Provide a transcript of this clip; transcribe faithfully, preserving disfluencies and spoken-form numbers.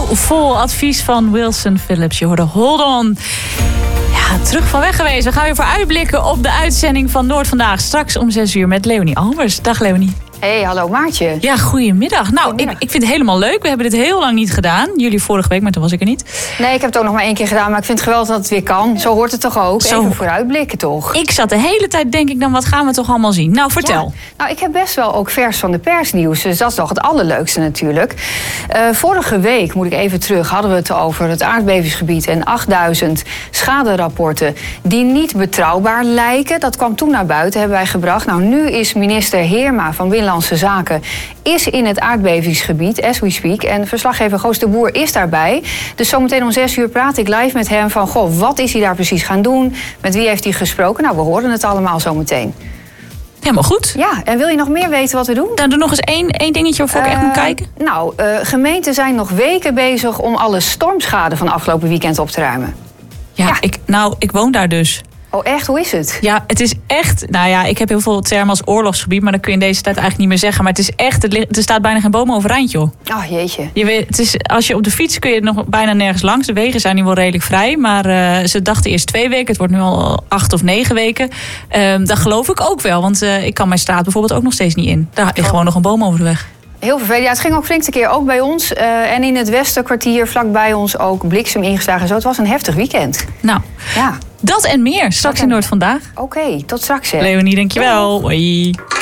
Hou vol, advies van Wilson Phillips. Je hoorde Hold On. Ja, terug van weg geweest. We gaan weer vooruitblikken op de uitzending van Noord Vandaag. Straks om zes uur met Leonie Albers. Dag Leonie. Hey, hallo Maartje. Ja, goedemiddag. Nou, goedemiddag. Ik, ik vind het helemaal leuk. We hebben dit heel lang niet gedaan. Jullie vorige week, maar toen was ik er niet. Nee, ik heb het ook nog maar één keer gedaan, maar ik vind het geweldig dat het weer kan. Zo hoort het toch ook? Zo. Even vooruitblikken toch? Ik zat de hele tijd, denk ik, dan wat gaan we toch allemaal zien? Nou, vertel. Ja. Nou, ik heb best wel ook vers van de persnieuws. Dus dat is toch het allerleukste natuurlijk. Uh, vorige week, moet ik even terug, hadden we het over het aardbevingsgebied en achtduizend schaderapporten die niet betrouwbaar lijken. Dat kwam toen naar buiten, hebben wij gebracht. Nou, nu is minister Heerma van Binnenlandse Zaken is in het aardbevingsgebied, as we speak. En verslaggever Goos de Boer is daarbij. Dus zometeen om zes uur praat ik live met hem van, goh, wat is hij daar precies gaan doen? Met wie heeft hij gesproken? Nou, we horen het allemaal zometeen. Helemaal goed. Ja, en wil je nog meer weten wat we doen? Dan doe nog eens één, één dingetje waarvoor uh, ik echt moet kijken. Nou, uh, gemeenten zijn nog weken bezig om alle stormschade van afgelopen weekend op te ruimen. Ja, ja. Ik, nou, ik woon daar dus. Oh, echt? Hoe is het? Ja, het is echt... Nou ja, ik heb heel veel termen als oorlogsgebied, maar dat kun je in deze tijd eigenlijk niet meer zeggen. Maar het is echt... Het, er staat bijna geen boom overeind, joh. Oh, jeetje. Je weet, het is, als je op de fiets kun je nog bijna nergens langs. De wegen zijn nu wel redelijk vrij. Maar uh, ze dachten eerst twee weken. Het wordt nu al acht of negen weken. Uh, dat geloof ik ook wel. Want uh, ik kan mijn straat bijvoorbeeld ook nog steeds niet in. Daar ligt oh. gewoon nog een boom over de weg. Heel vervelend. Ja, het ging ook flink een keer ook bij ons. Uh, en in het Westerkwartier vlakbij ons ook bliksem ingeslagen. Zo, het was een heftig weekend. Nou, ja. Dat en meer. Straks in Noord Vandaag. Oké, okay, tot straks. Hè. Leonie, dankjewel. Hoi.